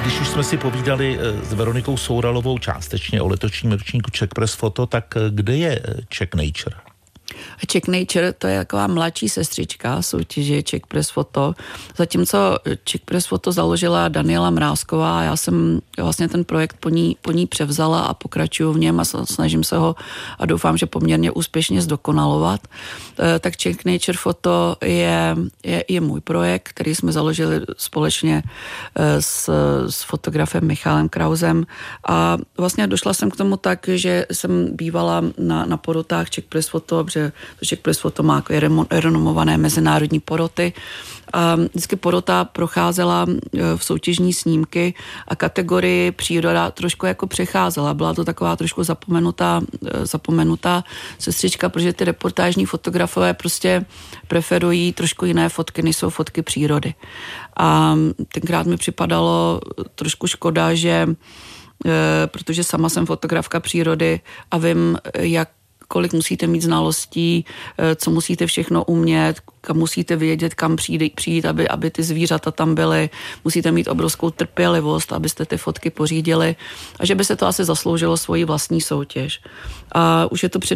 Když už jsme si povídali s Veronikou Souralovou částečně o letošním ročníku Czech Press Photo, tak kde je Czech Nature? Czech Nature to je taková mladší sestřička soutěže Czech Press Photo. Zatímco Czech Press Photo založila Daniela Mrázková, já jsem vlastně ten projekt po ní převzala a pokračuju v něm a snažím se ho a doufám, že poměrně úspěšně zdokonalovat. Tak Czech Nature Photo je můj projekt, který jsme založili společně s fotografem Michalem Krausem a vlastně došla jsem k tomu tak, že jsem bývala na porotách Czech Press Photo, protože Czech Press Photo má renomované mezinárodní poroty a vždycky porota procházela v soutěžní snímky a kategorii příroda trošku jako přecházela. Byla to taková trošku zapomenutá sestřička, protože ty reportážní fotografové prostě preferují trošku jiné fotky, než jsou fotky přírody. A tenkrát mi připadalo trošku škoda, že protože sama jsem fotografka přírody a vím, kolik musíte mít znalostí, co musíte všechno umět, kam musíte vědět, kam přijít, aby ty zvířata tam byly. Musíte mít obrovskou trpělivost, abyste ty fotky pořídili a že by se to asi zasloužilo svoji vlastní soutěž. A už je to před